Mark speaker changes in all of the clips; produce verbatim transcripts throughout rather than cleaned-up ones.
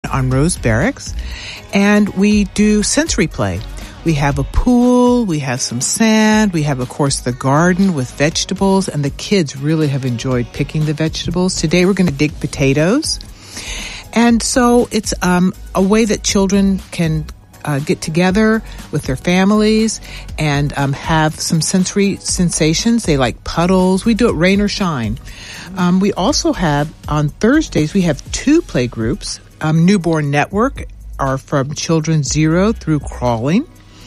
Speaker 1: on Rose Barracks. And we do sensory play. We have a pool, we have some sand, we have, of course, the garden with vegetables, and the kids really have enjoyed picking the vegetables. Today we're going to dig potatoes. And so it's um, a way that children can uh, get together with their families and um, have some sensory sensations. They like puddles. We do it rain or shine. Um, we also have, on Thursdays, we have two play groups. Um, Newborn Network are from children zero through crawling.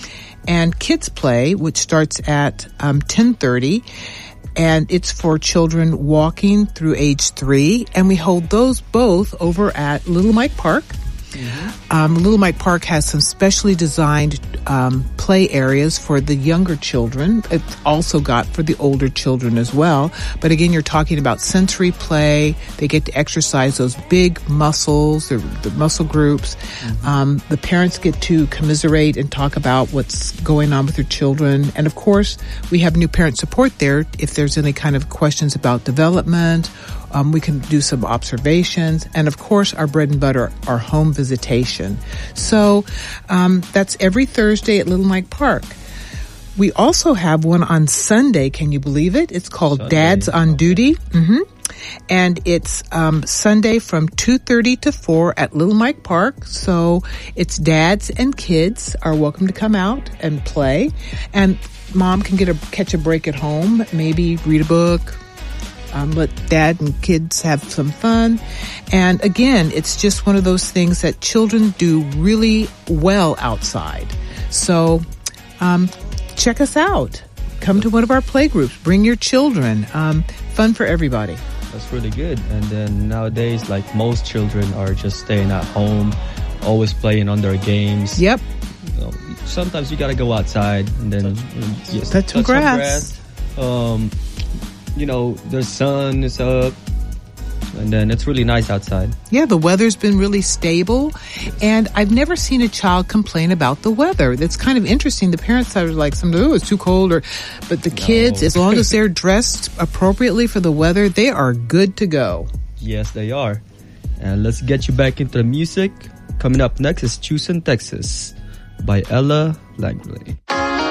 Speaker 1: And Kids Play, which starts at um, ten thirty, and it's for children walking through age three. And we hold those both over at Little Mike Park. Mm-hmm. Um, Little Mike Park has some specially designed um, play areas for the younger children. It's also got for the older children as well. But again, you're talking about sensory play. They get to exercise those big muscles, the, the muscle groups. Mm-hmm. Um, the parents get to commiserate and talk about what's going on with their children. And of course, we have new parent support there if there's any kind of questions about development. Um, we can do some observations, and of course, our bread and butter, our home visitation. So um, that's every Thursday at Little Mike Park. We also have one on Sunday. Can you believe it? It's called Sunday. Dad's on Duty, mm-hmm. and it's um, Sunday from two thirty to four at Little Mike Park. So it's dads and kids are welcome to come out and play, and mom can get a catch a break at home, maybe read a book. Um, let dad and kids have some fun. And again, it's just one of those things that children do really well outside. So um, check us out. Come to one of our play groups. Bring your children. Um, fun for everybody.
Speaker 2: That's really good. And then nowadays, like most children are just staying at home, always playing on their games.
Speaker 1: Yep.
Speaker 2: You know, sometimes you got to go outside and then
Speaker 1: touch,
Speaker 2: yes,
Speaker 1: touch some grass.
Speaker 2: Some grass. Um, You know, the sun is up, and then it's really nice outside.
Speaker 1: Yeah, the weather's been really stable, and I've never seen a child complain about the weather. That's kind of interesting. The parents are like, "Some oh, it's too cold," or, but the no. kids, as long as they're dressed appropriately for the weather, they are good to go.
Speaker 2: Yes, they are. And let's get you back into the music. Coming up next is Tucson, Texas by Ella Langley.